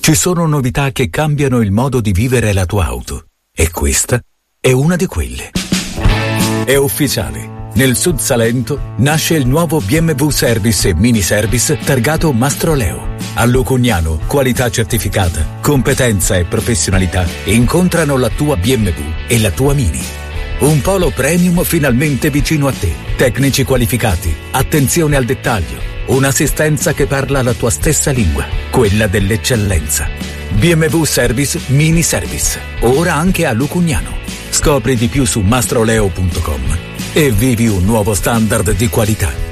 Ci sono novità che cambiano il modo di vivere la tua auto. E questa è una di quelle. È ufficiale. Nel Sud Salento nasce il nuovo BMW Service e Mini Service targato Mastroleo. A Lucugnano, qualità certificata, competenza e professionalità incontrano la tua BMW e la tua Mini. Un polo premium finalmente vicino a te. Tecnici qualificati, attenzione al dettaglio, un'assistenza che parla la tua stessa lingua, quella dell'eccellenza. BMW Service Mini Service, ora anche a Lucugnano. Scopri di più su mastroleo.com e vivi un nuovo standard di qualità.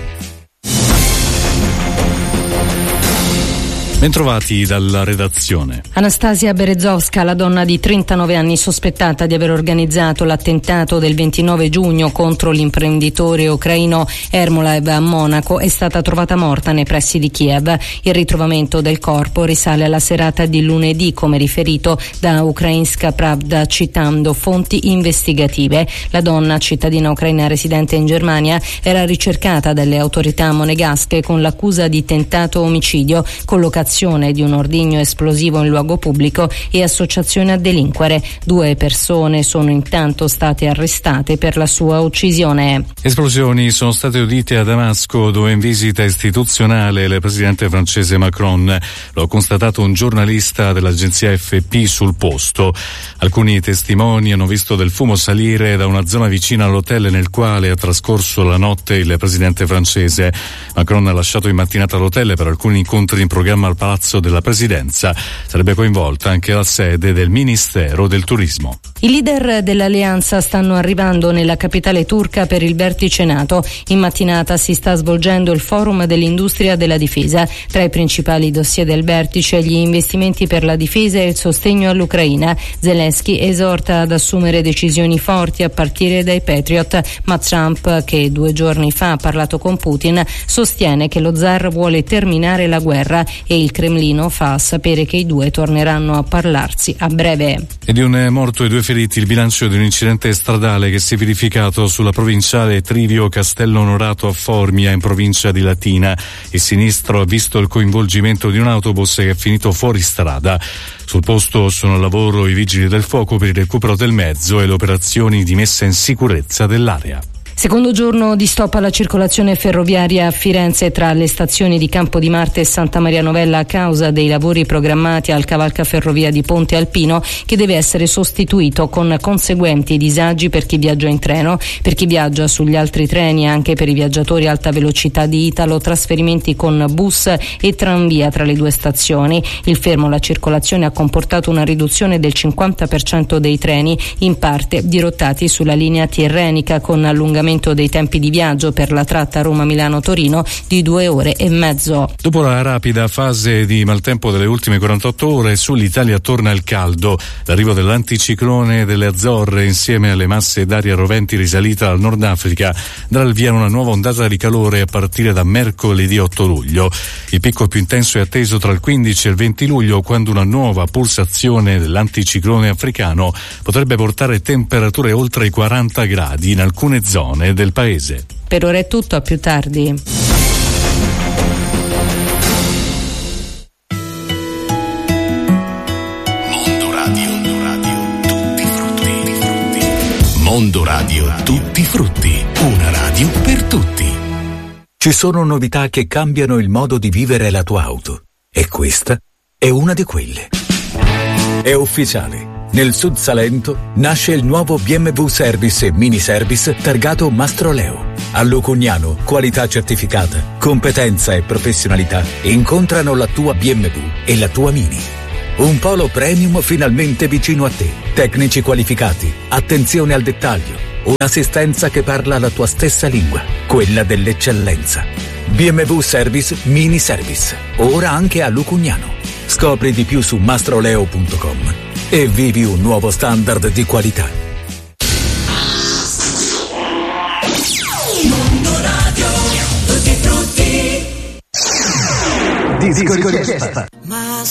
Bentrovati dalla redazione. Anastasia Berezovska, la donna di 39 anni sospettata di aver organizzato l'attentato del 29 giugno contro l'imprenditore ucraino Ermolaev a Monaco, è stata trovata morta nei pressi di Kiev. Il ritrovamento del corpo risale alla serata di lunedì, come riferito da Ukrainska Pravda citando fonti investigative. La donna, cittadina ucraina residente in Germania, era ricercata dalle autorità monegasche con l'accusa di tentato omicidio, collocazione di un ordigno esplosivo in luogo pubblico e associazione a delinquere. 2 persone sono intanto state arrestate per la sua uccisione. Esplosioni sono state udite a Damasco, dove in visita istituzionale il presidente francese Macron. Lo ha constatato un giornalista dell'agenzia AFP sul posto. Alcuni testimoni hanno visto del fumo salire da una zona vicina all'hotel nel quale ha trascorso la notte il presidente francese. Macron ha lasciato in mattinata l'hotel per alcuni incontri in programma al Palazzo della Presidenza. Sarebbe coinvolta anche la sede del Ministero del Turismo. I leader dell'alleanza stanno arrivando nella capitale turca per il vertice NATO. In mattinata si sta svolgendo il forum dell'industria della difesa. Tra i principali dossier del vertice gli investimenti per la difesa e il sostegno all'Ucraina. Zelensky esorta ad assumere decisioni forti a partire dai Patriot, ma Trump, che 2 giorni fa ha parlato con Putin, sostiene che lo zar vuole terminare la guerra e il Cremlino fa sapere che i due torneranno a parlarsi a breve. E di un morto e 2 feriti il bilancio di un incidente stradale che si è verificato sulla provinciale Trivio Castello Onorato a Formia, in provincia di Latina. Il sinistro ha visto il coinvolgimento di un autobus che è finito fuori strada. Sul posto sono al lavoro i vigili del fuoco per il recupero del mezzo e le operazioni di messa in sicurezza dell'area. Secondo giorno di stop alla circolazione ferroviaria a Firenze tra le stazioni di Campodimarte e Santa Maria Novella a causa dei lavori programmati al cavalcaferrovia di Ponte Alpino, che deve essere sostituito, con conseguenti disagi per chi viaggia in treno, per chi viaggia sugli altri treni e anche per i viaggiatori alta velocità di Italo, trasferimenti con bus e tranvia tra le 2 stazioni. Il fermo alla circolazione ha comportato una riduzione del 50% dei treni, in parte dirottati sulla linea tirrenica, con allungamento dei tempi di viaggio per la tratta Roma-Milano-Torino di 2 ore e mezzo. Dopo la rapida fase di maltempo delle ultime 48 ore, sull'Italia torna il caldo. L'arrivo dell'anticiclone delle Azzorre, insieme alle masse d'aria roventi risalita dal Nord Africa, darà il via a una nuova ondata di calore a partire da mercoledì 8 luglio. Il picco più intenso è atteso tra il 15 e il 20 luglio, quando una nuova pulsazione dell'anticiclone africano potrebbe portare temperature oltre i 40 gradi in alcune zone del paese. Per ora è tutto, a più tardi. Mondo Radio Tutti Frutti, una radio per tutti. Ci sono novità che cambiano il modo di vivere la tua auto. E questa è una di quelle. È ufficiale. Nel Sud Salento nasce il nuovo BMW Service e Mini Service targato Mastroleo. A Lucugnano, qualità certificata, competenza e professionalità incontrano la tua BMW e la tua Mini. Un polo premium finalmente vicino a te. Tecnici qualificati, attenzione al dettaglio, un'assistenza che parla la tua stessa lingua, quella dell'eccellenza. BMW Service Mini Service, ora anche a Lucugnano. Scopri di più su mastroleo.com e vivi un nuovo standard di qualità. Mondo Radio, tutti frutti. Disco richiesta.